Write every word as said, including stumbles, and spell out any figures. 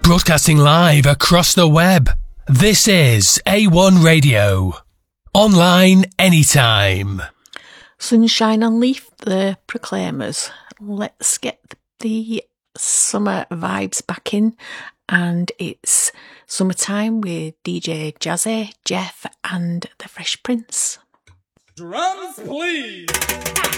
Broadcasting live across the web. This is A one Radio. Online anytime. Sunshine on Leaf, the Proclaimers. Let's get the summer vibes back in. And it's summertime with D J Jazzy, Jeff and the Fresh Prince. Drums, please.